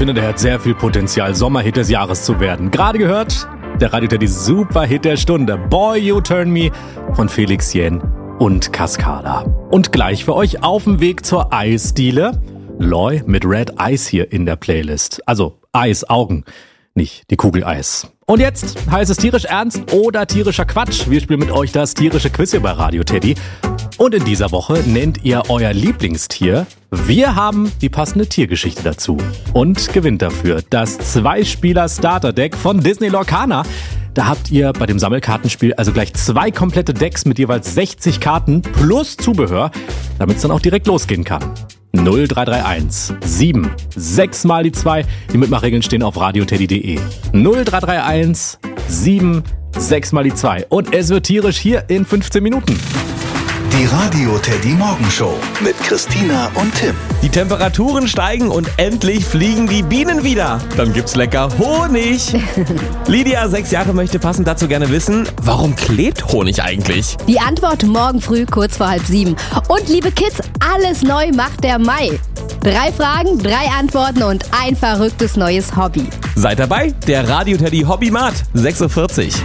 finde, der hat sehr viel Potenzial, Sommerhit des Jahres zu werden. Gerade gehört, der Radio Teddy Superhit der Stunde, Boy You Turn Me von Felix Jähn und Cascada. Und gleich für euch auf dem Weg zur Eisdiele, Loy mit Red Eyes hier in der Playlist. Also Eis, Augen, nicht die Kugel Eis. Und jetzt heißt es tierisch ernst oder tierischer Quatsch. Wir spielen mit euch das tierische Quiz hier bei Radio Teddy. Und in dieser Woche nennt ihr euer Lieblingstier. Wir haben die passende Tiergeschichte dazu. Und gewinnt dafür das 2-Spieler-Starter-Deck von Disney Lorcaner. Da habt ihr bei dem Sammelkartenspiel also gleich 2 komplette Decks mit jeweils 60 Karten plus Zubehör, damit es dann auch direkt losgehen kann. 0331 7 6 mal die 2. Die Mitmachregeln stehen auf radioteddy.de. 0331 7 6 mal die 2. Und es wird tierisch hier in 15 Minuten. Die Radio Teddy Morgenshow mit Christina und Tim. Die Temperaturen steigen und endlich fliegen die Bienen wieder. Dann gibt's lecker Honig. Lydia, 6 Jahre, möchte passend dazu gerne wissen, warum klebt Honig eigentlich? Die Antwort morgen früh kurz vor 6:30. Und liebe Kids, alles neu macht der Mai. 3 Fragen, 3 Antworten und ein verrücktes neues Hobby. Seid dabei, der Radio Teddy Hobbymat, 6:40 Uhr.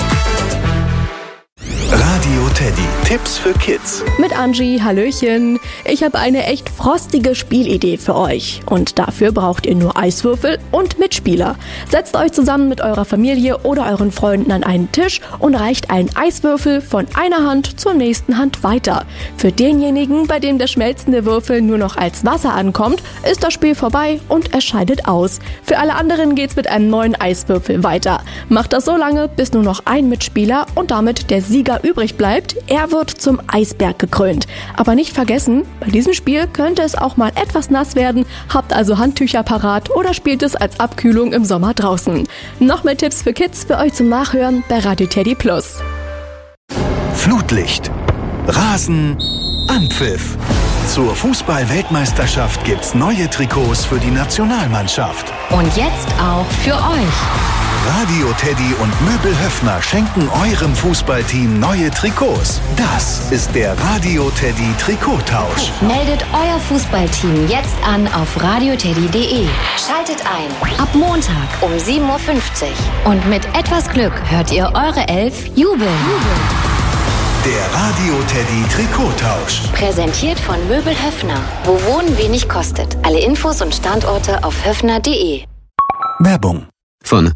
Radio Teddy, Tipps für Kids. Mit Angie, hallöchen. Ich habe eine echt frostige Spielidee für euch. Und dafür braucht ihr nur Eiswürfel und Mitspieler. Setzt euch zusammen mit eurer Familie oder euren Freunden an einen Tisch und reicht einen Eiswürfel von einer Hand zur nächsten Hand weiter. Für denjenigen, bei dem der schmelzende Würfel nur noch als Wasser ankommt, ist das Spiel vorbei und er scheidet aus. Für alle anderen geht's mit einem neuen Eiswürfel weiter. Macht das so lange, bis nur noch ein Mitspieler und damit der Sieger übrig bleibt. Er wird zum Eisberg gekrönt. Aber nicht vergessen, bei diesem Spiel könnte es auch mal etwas nass werden. Habt also Handtücher parat oder spielt es als Abkühlung im Sommer draußen. Noch mehr Tipps für Kids für euch zum Nachhören bei Radio Teddy Plus. Flutlicht, Rasen, Anpfiff. Zur Fußball-Weltmeisterschaft gibt's neue Trikots für die Nationalmannschaft. Und jetzt auch für euch. Radio Teddy und Möbel Höffner schenken eurem Fußballteam neue Trikots. Das ist der Radio Teddy Trikottausch. Meldet euer Fußballteam jetzt an auf radioteddy.de. Schaltet ein. Ab Montag um 7:50 Uhr. Und mit etwas Glück hört ihr eure Elf jubeln. Der Radio Teddy Trikottausch. Präsentiert von Möbel Höffner. Wo Wohnen wenig kostet. Alle Infos und Standorte auf höffner.de. Werbung. Von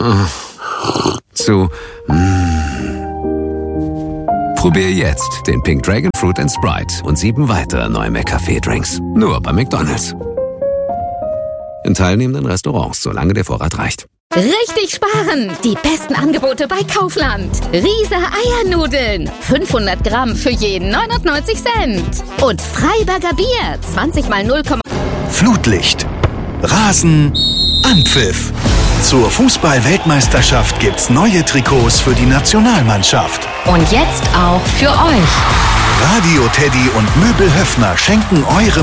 zu Probier jetzt den Pink Dragon Fruit and Sprite und 7 weitere neue McCafé-Drinks. Nur bei McDonald's. In teilnehmenden Restaurants, solange der Vorrat reicht. Richtig sparen! Die besten Angebote bei Kaufland. Riese Eiernudeln. 500 Gramm für jeden 99 Cent. Und Freiberger Bier. 20 mal 0, Flutlicht, Rasen, Anpfiff. Zur Fußball-Weltmeisterschaft gibt's neue Trikots für die Nationalmannschaft. Und jetzt auch für euch. Radio Teddy und Möbel Höffner schenken eurem